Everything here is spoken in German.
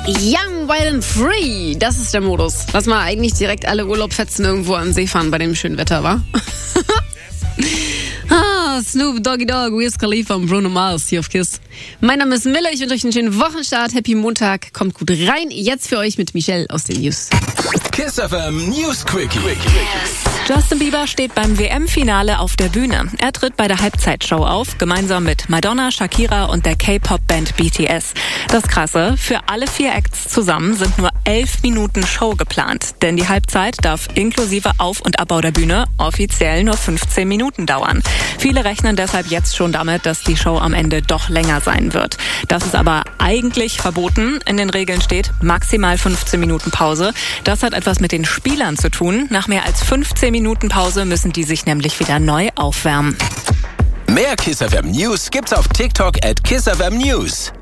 Young, Wild and Free, das ist der Modus. Lass mal eigentlich direkt alle Urlaubfetzen irgendwo an den See fahren bei dem schönen Wetter, wa? Snoop Doggy Dogg, Wiz Khalifa und Bruno Mars hier auf KISS. Mein Name ist Miller, ich wünsche euch einen schönen Wochenstart. Happy Montag, kommt gut rein. Jetzt für euch mit Michelle aus den News. KISS FM News Quickie. Justin Bieber steht beim WM-Finale auf der Bühne. Er tritt bei der Halbzeitshow auf, gemeinsam mit Madonna, Shakira und der K-Pop-Band BTS. Das Krasse, für alle 4 Acts zusammen sind nur 11 Minuten Show geplant. Denn die Halbzeit darf inklusive Auf- und Abbau der Bühne offiziell nur 15 Minuten dauern. Viele rechnen deshalb jetzt schon damit, dass die Show am Ende doch länger sein wird. Das ist aber eigentlich verboten. In den Regeln steht maximal 15 Minuten Pause. Das hat etwas mit den Spielern zu tun. Nach mehr als 15 Minuten Pause müssen die sich nämlich wieder neu aufwärmen. Mehr KISS FM News gibt's auf TikTok @KISS FM News.